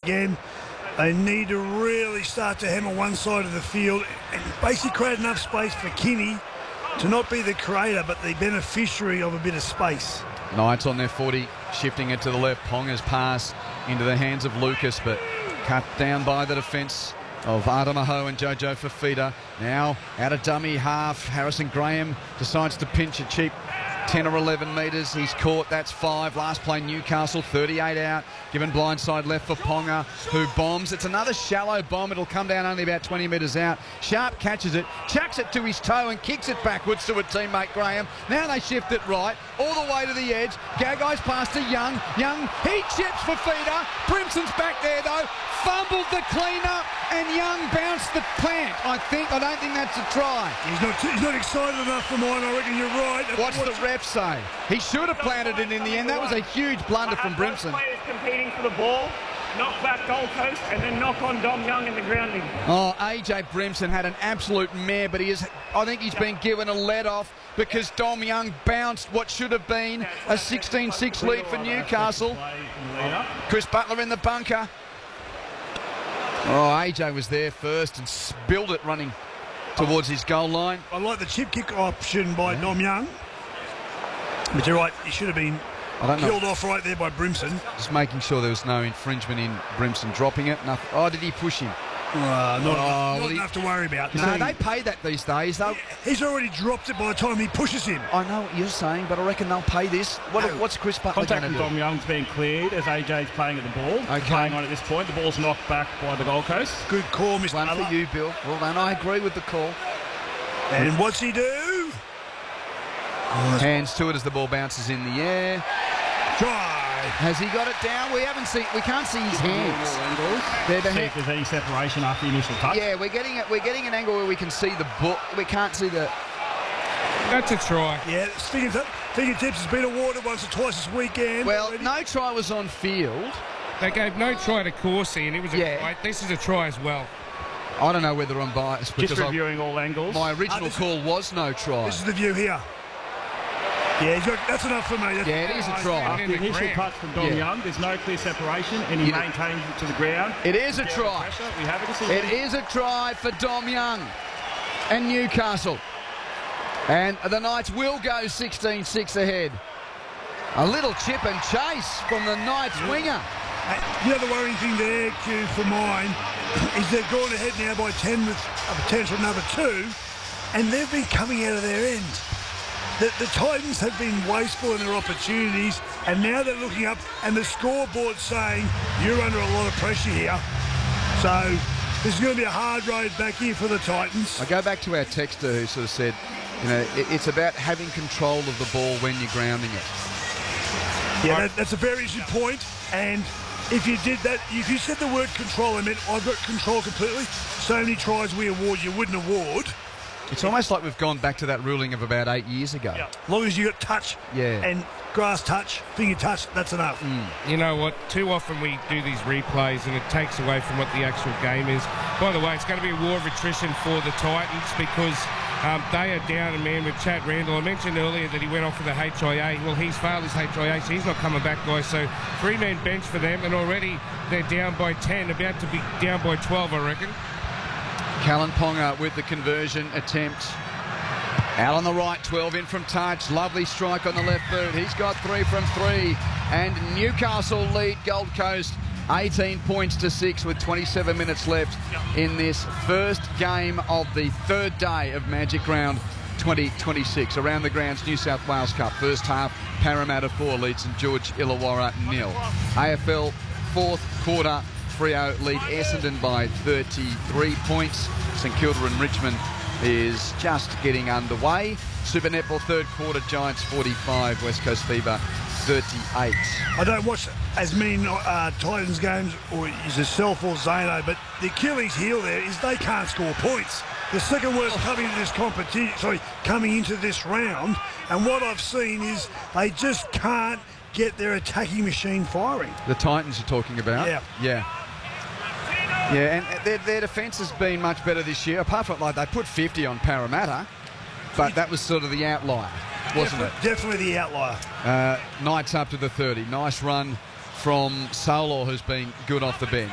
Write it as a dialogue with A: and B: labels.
A: again. They need to really start to hammer one side of the field and basically create enough space for Kinney to not be the creator but the beneficiary of a bit of space.
B: Knights on their 40, shifting it to the left. Ponga's pass into the hands of Lucas, but cut down by the defence of Adamaho and Jojo Fafita. Now out of dummy half, Harrison Graham decides to pinch a cheap 10 or 11 metres. He's caught, that's 5. Last play Newcastle, 38 out. Given blindside left for Ponga, who bombs. It's another shallow bomb. It'll come down only about 20 metres out. Sharp catches it, chucks it to his toe and kicks it backwards to a teammate Graham. Now they shift it right, all the way to the edge. Gagai's pass to Young. Young, he chips for Fafita. Brimson's back there though. Fumbled the clean-up and Young bounced the plant. I don't think that's a try.
A: He's not excited enough for mine, I reckon you're right.
B: What's the ref say? He should have planted it in the end. That was a huge blunder from Brimson.
C: Players competing for the ball, knock back Gold Coast and then knock on Dom Young in the grounding.
B: Oh, AJ Brimson had an absolute mare, but I think he's been given a let-off because Dom Young bounced what should have been a 16-6 lead for Newcastle. Chris Butler in the bunker. Oh, AJ was there first and spilled it running towards his goal line.
A: I like the chip kick option by Dom Young. But you're right, he should have been killed off right there by Brimson.
B: Just making sure there was no infringement in Brimson dropping it. Nothing. Oh, did he push him?
A: Not enough to worry about.
B: No, they pay that these days.
A: He's already dropped it by the time he pushes him.
B: I know what you're saying, but I reckon they'll pay this. What's Chris Butler going to do?
C: Contact from Dom Young's being cleared as AJ's playing at the ball.
B: Okay.
C: Playing on at this point. The ball's knocked back by the Gold Coast.
A: Good call, Mr.
B: One for you, Bill. Well done. I agree with the call.
A: And what's he do?
B: Hands to it as the ball bounces in the air.
A: Try.
B: Has he got it down? We can't see his hands.
C: See if there's any separation after the initial touch.
B: Yeah, we're getting an angle where we can see the ball. We can't see the.
D: That's a try.
A: Yeah, fingertips has been awarded once or twice this weekend.
B: Well,
A: already.
B: no try was on field.
D: They gave no try to Corsi, and it was a try. This is a try as well.
B: I don't know whether I'm biased because
C: Just reviewing all angles.
B: My original call was no try.
A: This is the view here. Yeah, that's enough for me.
B: Yeah, it is a try.
C: After the initial touch from Dom Young, there's no clear separation, and he maintains it to the ground.
B: It is a try.
C: We have a decision.
B: It is a try for Dom Young and Newcastle. And the Knights will go 16-6 ahead. A little chip and chase from the Knights winger.
A: The other worrying thing there, Q, for mine, is they've gone ahead now by 10 with a potential another 2, and they've been coming out of their end. The Titans have been wasteful in their opportunities, and now they're looking up, and the scoreboard's saying, you're under a lot of pressure here. So this is going to be a hard road back here for the Titans.
B: I go back to our texter who sort of said, it's about having control of the ball when you're grounding it.
A: Yeah, that's a very interesting point, and if you did that, if you said the word control, I meant I've got control completely. So many tries we award you wouldn't award.
B: It's almost like we've gone back to that ruling of about 8 years ago.
A: Yeah. As long as you got touch and grass touch, finger touch, that's enough.
D: You know what? Too often we do these replays and it takes away from what the actual game is. By the way, it's going to be a war of attrition for the Titans because they are down a man with Chad Randall. I mentioned earlier that he went off with the HIA. Well, he's failed his HIA, so he's not coming back, guys. So 3-man bench for them, and already they're down by 10, about to be down by 12, I reckon.
B: Callan Ponga with the conversion attempt. Out on the right, 12 in from touch. Lovely strike on the left boot. He's got 3 from 3. And Newcastle lead Gold Coast 18 points to 6 with 27 minutes left in this first game of the third day of Magic Round 2026. Around the grounds, New South Wales Cup. First half, Parramatta 4 lead St George Illawarra 0. AFL fourth quarter, Freo lead Essendon by 33 points. St Kilda and Richmond is just getting underway. Super Netball third quarter, Giants 45, West Coast Fever 38.
A: I don't watch as many Titans games, or is yourself or Zano, but the Achilles heel there is they can't score points. The second worst coming into this competition, coming into this round, and what I've seen is they just can't get their attacking machine firing.
B: The Titans you're talking about?
A: Yeah.
B: Yeah, and their defence has been much better this year, apart from they put 50 on Parramatta, but that was sort of the outlier, wasn't it?
A: Definitely the outlier.
B: Knights up to the 30. Nice run from Solor, who's been good off the bench.